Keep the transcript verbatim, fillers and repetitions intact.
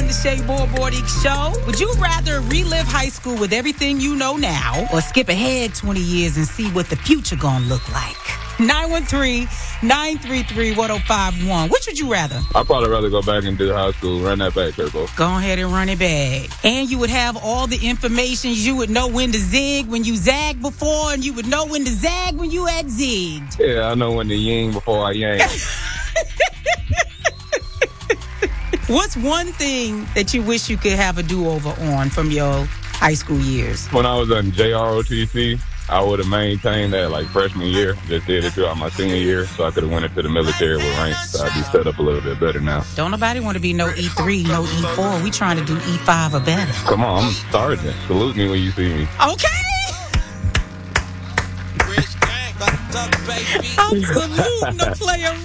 on the Shay Borbordy Show. Would you rather relive high school with everything you know now or skip ahead twenty years and see what the future gonna look like? nine one three, nine three three, one oh five one. Which would you rather? I'd probably rather go back and do high school. Run that back, Turbo. Go ahead and run it back. And you would have all the information. You would know when to zig when you zagged before, and you would know when to zag when you had zigged. Yeah, I know when to ying before I yang. What's one thing that you wish you could have a do-over on from your high school years? When I was in J R O T C, I would have maintained that like freshman year. Just did it throughout my senior year, so I could have went into the military with ranks. So I'd be set up a little bit better now. Don't nobody want to be no E three, no E four. We trying to do E five or better. Come on, I'm sergeant. Salute me when you see me. Okay. I'm saluting the player